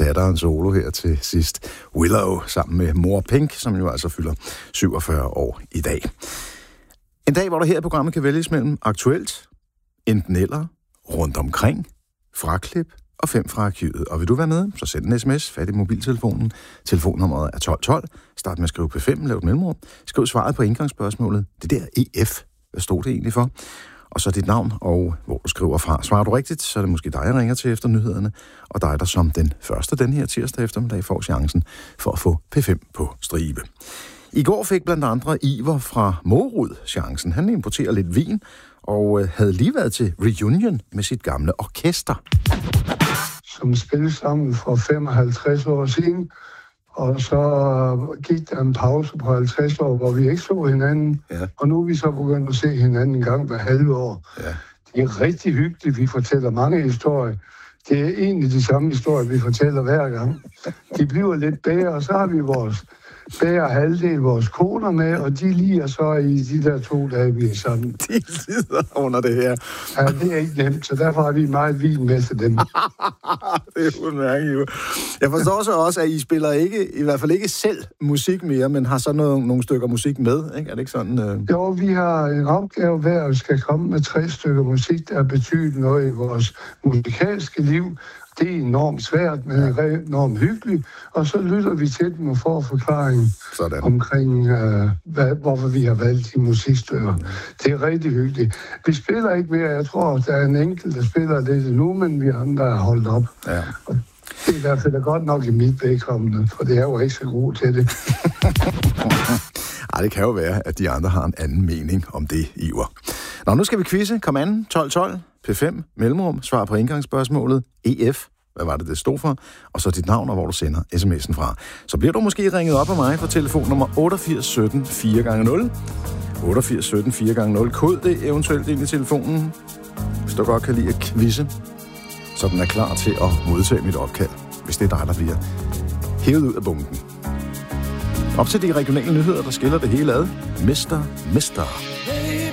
datteren solo her til sidst. Willow sammen med mor Pink, som jo altså fylder 47 år i dag. En dag, hvor der her i programmet kan vælges mellem aktuelt, enten eller, rundt omkring, fraklip og 5 fra arkivet. Og vil du være med, så send en sms, fat i mobiltelefonen. Telefonnummeret er 1212. Start med at skrive P5, lav et mellemrum. Skriv svaret på indgangsspørgsmålet. Det der EF, hvad stod det egentlig for? Og så dit navn og hvor du skriver fra. Svarer du rigtigt, så er det måske dig, jeg ringer til efter nyhederne, og dig, der som den første den her tirsdag eftermiddag får chancen for at få P5 på stribe. I går fik blandt andre Iver fra Morud chancen. Han importerer lidt vin og havde lige været til reunion med sit gamle orkester. Som spillede sammen for 55 år siden, og så gik der en pause på 50 år, hvor vi ikke så hinanden. Ja. Og nu er vi så begyndt at se hinanden en gang hver halve år. Ja. Det er rigtig hyggeligt, vi fortæller mange historier. Det er egentlig de samme historier, vi fortæller hver gang. De bliver lidt bedre, og så har vi vores bedre halvdel, vores koner med, og de lider så i de der 2 dage, vi er sammen. De lider under det her. Ja, det er ikke nemt, så derfor har vi meget vin med til dem. Det er udmærket. Jeg forstår så også, at I spiller ikke, i hvert fald ikke selv musik mere, men har så nogle stykker musik med, ikke? Er det ikke sådan? Jo, vi har en opgave hver, og skal komme med 3 stykker musik, der betyder noget i vores musikalske liv. Det er enormt svært, men enormt hyggeligt. Og så lytter vi til dem og får forklaring omkring, hvorfor vi har valgt de musikstykker. Det er rigtig hyggeligt. Vi spiller ikke mere. Jeg tror, der er en enkelt, der spiller lidt nu, men vi andre er holdt op. Ja. Og det er i hvert fald godt nok i mit vedkommende, for det er jo ikke så god til det. Ej, det kan jo være, at de andre har en anden mening om det, Iver. Nå, nu skal vi quizze. Kom an, 1212, P5, mellemrum, svar på indgangsspørgsmålet, EF, hvad var det stod for, og så dit navn og hvor du sender sms'en fra. Så bliver du måske ringet op af mig på telefonnummer 88 17 4x0. 88 17 4x0. Kod det eventuelt ind i telefonen, hvis du godt kan lide at quizze, så den er klar til at modtage mit opkald, hvis det er dig, der bliver hævet ud af bunken. Op til de regionale nyheder, der skiller det hele ad. Mister.